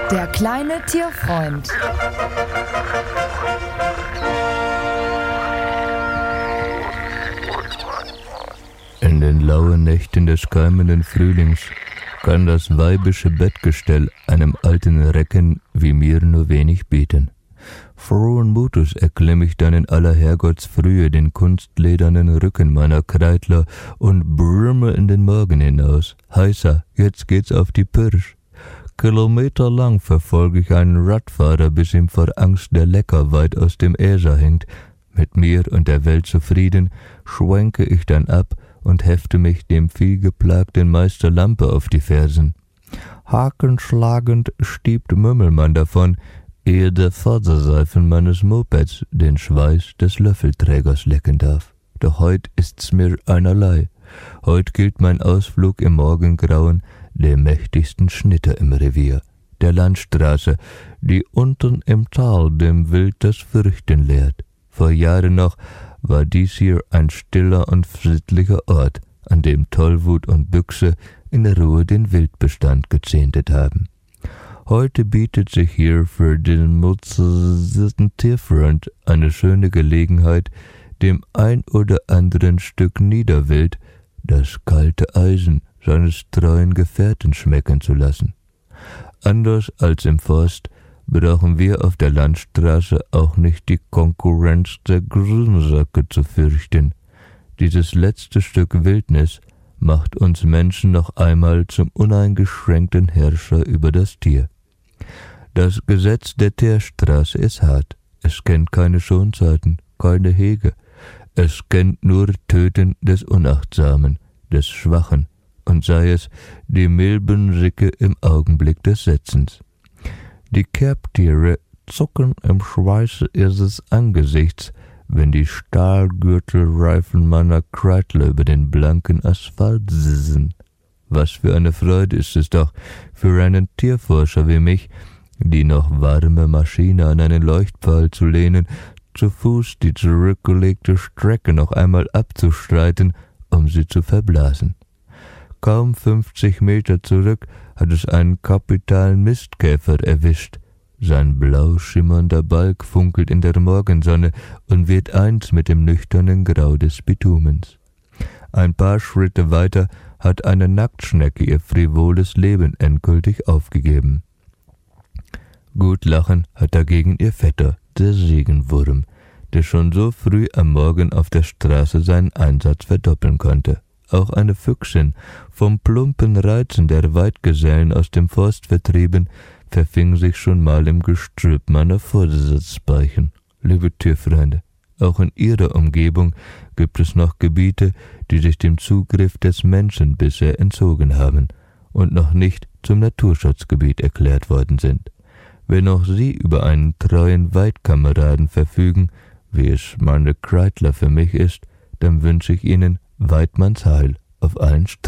Der kleine Tierfreund. In den lauen Nächten des keimenden Frühlings kann das weibische Bettgestell einem alten Recken wie mir nur wenig bieten. Frohen Mutes erklimm ich dann in aller Herrgottsfrühe den kunstledernen Rücken meiner Kreidler und brümme in den Morgen hinaus. Heißer, jetzt geht's auf die Pirsch. Kilometerlang verfolge ich einen Radfahrer, bis ihm vor Angst der Lecker weit aus dem Äser hängt. Mit mir und der Welt zufrieden, schwenke ich dann ab und hefte mich dem vielgeplagten Meister Lampe auf die Fersen. Hakenschlagend stiebt Mümmelmann davon, ehe der Vorderseifen meines Mopeds den Schweiß des Löffelträgers lecken darf. Doch heut ist's mir einerlei. Heut gilt mein Ausflug im Morgengrauen dem mächtigsten Schnitter im Revier, der Landstraße, die unten im Tal dem Wild das Fürchten lehrt. Vor Jahren noch war dies hier ein stiller und sittlicher Ort, an dem Tollwut und Büchse in Ruhe den Wildbestand gezehntet haben. Heute bietet sich hier für den motorisierten Tierfreund eine schöne Gelegenheit, dem ein oder anderen Stück Niederwild das kalte Eisen seines treuen Gefährten schmecken zu lassen. Anders als im Forst brauchen wir auf der Landstraße auch nicht die Konkurrenz der Grünsäcke zu fürchten. Dieses letzte Stück Wildnis macht uns Menschen noch einmal zum uneingeschränkten Herrscher über das Tier. Das Gesetz der Teerstraße ist hart. Es kennt keine Schonzeiten, keine Hege. Es kennt nur Töten des Unachtsamen, des Schwachen, und sei es die Milbensicke im Augenblick des Setzens. Die Kerbtiere zucken im Schweiße ihres Angesichts, wenn die Stahlgürtelreifen meiner Kreidler über den blanken Asphalt sissen. Was für eine Freude ist es doch für einen Tierforscher wie mich, die noch warme Maschine an einen Leuchtpfahl zu lehnen, zu Fuß die zurückgelegte Strecke noch einmal abzustreiten, um sie zu verblasen. Kaum 50 Meter zurück hat es einen kapitalen Mistkäfer erwischt. Sein blau schimmernder Balg funkelt in der Morgensonne und wird eins mit dem nüchternen Grau des Bitumens. Ein paar Schritte weiter hat eine Nacktschnecke ihr frivoles Leben endgültig aufgegeben. Gut lachen hat dagegen ihr Vetter, der Segenwurm, der schon so früh am Morgen auf der Straße seinen Einsatz verdoppeln konnte. Auch eine Füchsin, vom plumpen Reizen der Weidgesellen aus dem Forst vertrieben, verfing sich schon mal im Gestrüpp meiner Vordersitzbeichen. Liebe Tierfreunde, auch in ihrer Umgebung gibt es noch Gebiete, die sich dem Zugriff des Menschen bisher entzogen haben und noch nicht zum Naturschutzgebiet erklärt worden sind. Wenn auch Sie über einen treuen Weidkameraden verfügen, wie es meine Kreidler für mich ist, dann wünsche ich Ihnen Weidmanns Heil auf allen Straßen.